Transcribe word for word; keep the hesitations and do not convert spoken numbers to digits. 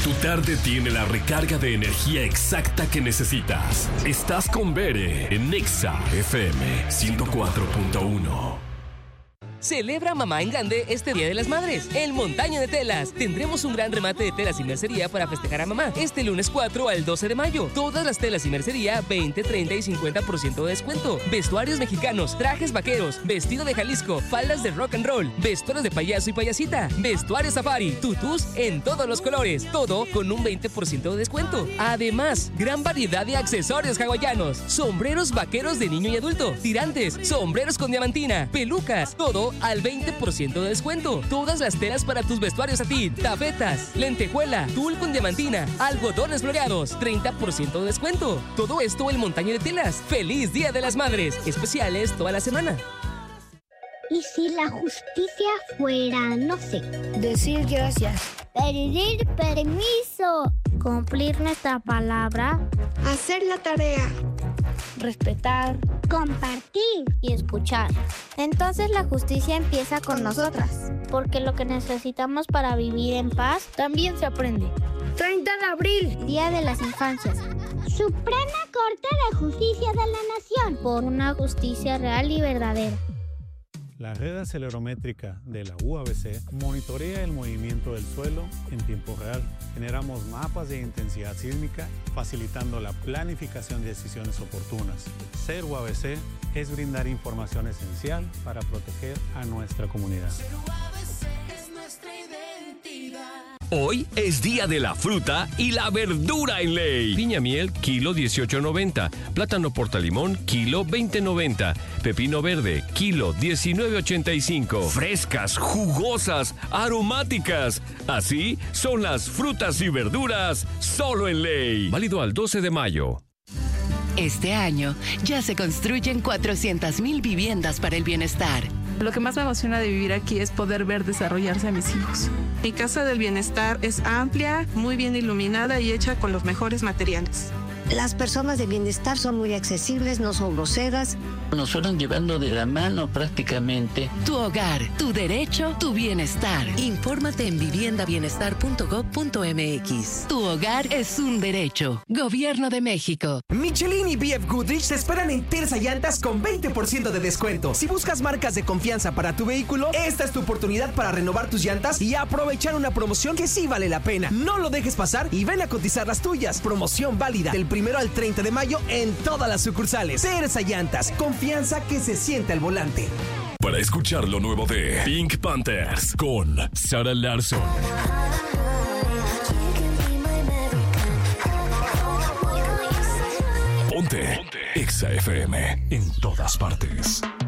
Tu tarde tiene la recarga de energía exacta que necesitas. Estás con Bere en Nexa F M ciento cuatro punto uno. Celebra mamá en grande este Día de las Madres. El Montaño de Telas. Tendremos un gran remate de telas y mercería para festejar a mamá. Este lunes cuatro al doce de mayo. Todas las telas y mercería, veinte, treinta y cincuenta por ciento de descuento. Vestuarios mexicanos, trajes vaqueros, vestido de Jalisco, faldas de rock and roll, vestuarios de payaso y payasita, vestuario safari, tutús en todos los colores. Todo con un veinte por ciento de descuento. Además, gran variedad de accesorios hawaianos, sombreros vaqueros de niño y adulto, tirantes, sombreros con diamantina, pelucas, todo al veinte por ciento de descuento. Todas las telas para tus vestuarios a ti, tapetas, lentejuela, tul con diamantina, algodones floreados, treinta por ciento de descuento. Todo esto en Montaño de Telas. ¡Feliz Día de las Madres! Especiales toda la semana. ¿Y si la justicia fuera, no sé, decir gracias, pedir permiso, cumplir nuestra palabra, hacer la tarea, respetar, compartir y escuchar? Entonces la justicia empieza con nosotras, porque lo que necesitamos para vivir en paz también se aprende. treinta de abril, Día de las Infancias. Suprema Corte de Justicia de la Nación. Por una justicia real y verdadera. La red acelerométrica de la U A B C monitorea el movimiento del suelo en tiempo real. Generamos mapas de intensidad sísmica, facilitando la planificación de decisiones oportunas. Ser U A B C es brindar información esencial para proteger a nuestra comunidad. Ser U A B C es nuestra identidad. Hoy es Día de la Fruta y la Verdura en Ley. Piña miel, kilo dieciocho noventa. Plátano portalimón, kilo veinte noventa. Pepino verde, kilo diecinueve ochenta y cinco. Frescas, jugosas, aromáticas. Así son las frutas y verduras solo en Ley. Válido al doce de mayo. Este año ya se construyen cuatrocientas mil viviendas para el bienestar. Lo que más me emociona de vivir aquí es poder ver desarrollarse a mis hijos. Mi casa del bienestar es amplia, muy bien iluminada y hecha con los mejores materiales. Las personas de bienestar son muy accesibles, no son groseras. Nos fueron llevando de la mano prácticamente. Tu hogar, tu derecho, tu bienestar. Infórmate en vivienda bienestar punto gob punto eme equis. Tu hogar es un derecho. Gobierno de México. Michelin y B F Goodrich te esperan en Terza Llantas con veinte por ciento de descuento. Si buscas marcas de confianza para tu vehículo, esta es tu oportunidad para renovar tus llantas y aprovechar una promoción que sí vale la pena. No lo dejes pasar y ven a cotizar las tuyas. Promoción válida del primero al treinta de mayo en todas las sucursales. Terza Llantas, confianza que se siente al volante. Para escuchar lo nuevo de Pink Panthers con Sarah Larsson. Ponte, Ponte. Exa F M en todas partes.